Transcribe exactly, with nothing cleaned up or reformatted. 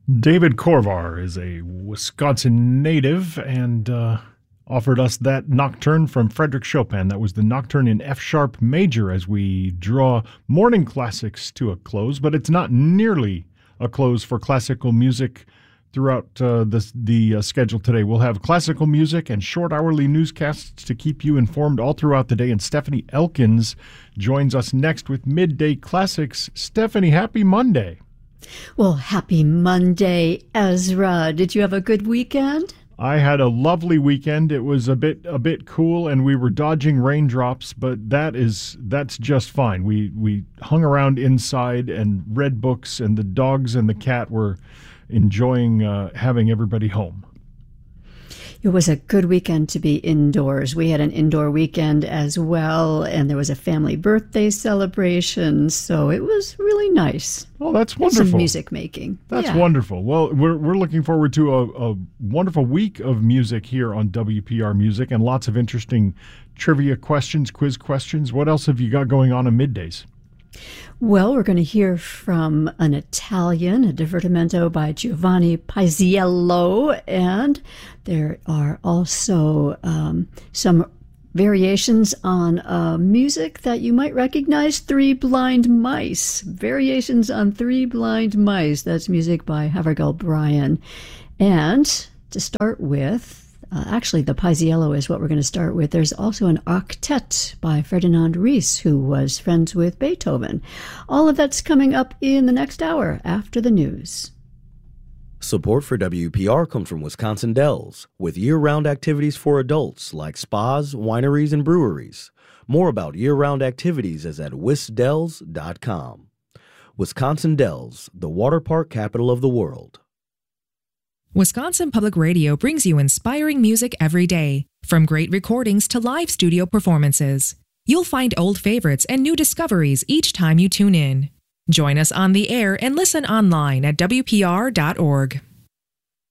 David Korvar is a Wisconsin native and uh, offered us that nocturne from Frederick Chopin. That was the nocturne in F-sharp major as we draw morning classics to a close, but it's not nearly a close for classical music throughout uh, the, the uh, schedule today. We'll have classical music and short hourly newscasts to keep you informed all throughout the day, and Stephanie Elkins joins us next with Midday Classics. Stephanie, happy Monday. Well, happy Monday, Ezra. Did you have a good weekend? I had a lovely weekend. It was a bit a bit cool, and we were dodging raindrops, but that is that's just fine. We we hung around inside and read books, and the dogs and the cat were enjoying uh, having everybody home. It was a good weekend to be indoors. We had an indoor weekend as well, and there was a family birthday celebration, so it was really nice. Oh, that's wonderful. And some music making. That's yeah. wonderful. Well, we're we're looking forward to a, a wonderful week of music here on W P R Music, and lots of interesting trivia questions, quiz questions. What else have you got going on in middays? Well, we're going to hear from an Italian, a divertimento by Giovanni Paisiello, and there are also um, some variations on uh, music that you might recognize, Three Blind Mice. Variations on Three Blind Mice. That's music by Havergal Brian. And to start with, Uh, actually, the Paisiello is what we're going to start with. There's also an octet by Ferdinand Ries, who was friends with Beethoven. All of that's coming up in the next hour after the news. Support for W P R comes from Wisconsin Dells, with year-round activities for adults like spas, wineries, and breweries. More about year-round activities is at wisdells dot com. Wisconsin Dells, the water park capital of the world. Wisconsin Public Radio brings you inspiring music every day, from great recordings to live studio performances. You'll find old favorites and new discoveries each time you tune in. Join us on the air and listen online at W P R dot org.